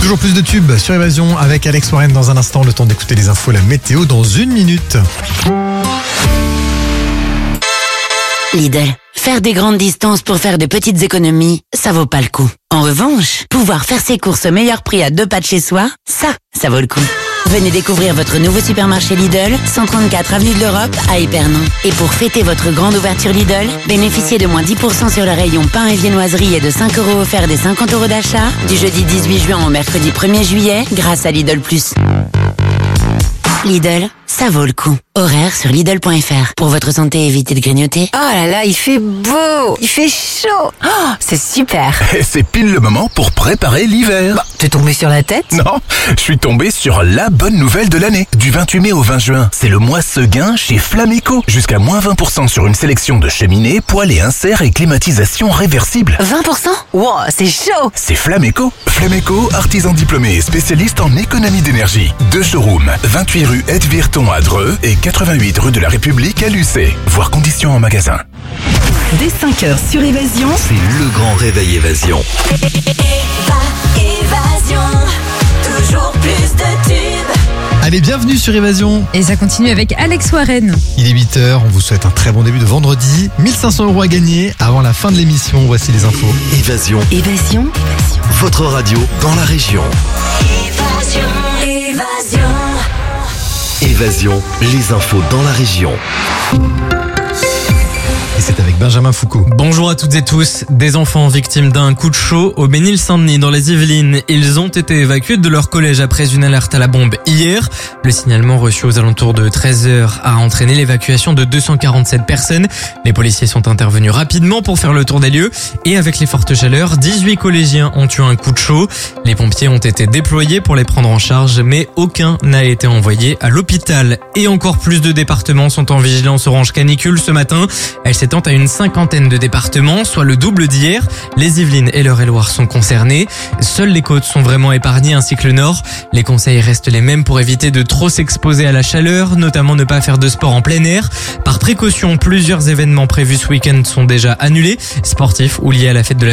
toujours plus de tubes sur Évasion avec Alex Warren dans un instant. Le temps d'écouter les infos, la météo dans 1 minute. Lidl. Faire des grandes distances pour faire de petites économies, ça vaut pas le coup. En revanche, pouvoir faire ses courses au meilleur prix à 2 pas de chez soi, ça vaut le coup. Venez découvrir votre nouveau supermarché Lidl, 134 avenue de l'Europe à Épernon. Et pour fêter votre grande ouverture Lidl, bénéficiez de moins 10% sur le rayon pain et viennoiserie et de 5 € offerts des 50 € d'achat du jeudi 18 juin au mercredi 1er juillet grâce à Lidl+. Lidl, ça vaut le coup. Horaire sur Lidl.fr. Pour votre santé, évitez de grignoter. Oh là là, il fait beau, il fait chaud. Oh, c'est super. C'est pile le moment pour préparer l'hiver. T'es tombé sur la tête? Non, je suis tombé sur la bonne nouvelle de l'année. Du 28 mai au 20 juin, c'est le mois Seguin chez Flameco. Jusqu'à moins 20% sur une sélection de cheminées, poêles et inserts et climatisation réversible. 20%? Wow, c'est chaud. C'est Flameco. Flameco, artisan diplômé et spécialiste en économie d'énergie. 2 showrooms, 28 rue Edvirton à Dreux et 88 rue de la République à Lucé. Voir conditions en magasin. Dès 5h sur Évasion, c'est le grand réveil Évasion. Évasion, toujours plus de tubes. Allez, bienvenue sur Évasion. Et ça continue avec Alex Warren. Il est 8h, on vous souhaite un très bon début de vendredi. 1 500 € à gagner avant la fin de l'émission. Voici les infos. Évasion. Évasion, Votre radio dans la région. Évasion. Évasion, les infos dans la région. Et c'est avec Benjamin Foucault. Bonjour à toutes et tous. Des enfants victimes d'un coup de chaud au Ménil-Saint-Denis dans les Yvelines. Ils ont été évacués de leur collège après une alerte à la bombe hier. Le signalement reçu aux alentours de 13h a entraîné l'évacuation de 247 personnes. Les policiers sont intervenus rapidement pour faire le tour des lieux. Et avec les fortes chaleurs, 18 collégiens ont eu un coup de chaud. Les pompiers ont été déployés pour les prendre en charge, mais aucun n'a été envoyé à l'hôpital. Et encore plus de départements sont en vigilance orange canicule ce matin. Elle s'étend à une 50aine de départements, soit le double d'hier. Les Yvelines et l'Eure-et-Loir sont concernés. Seules les côtes sont vraiment épargnées ainsi que le nord. Les conseils restent les mêmes pour éviter de trop s'exposer à la chaleur, notamment ne pas faire de sport en plein air. Par précaution, plusieurs événements prévus ce week-end sont déjà annulés, sportifs ou liés à la fête de la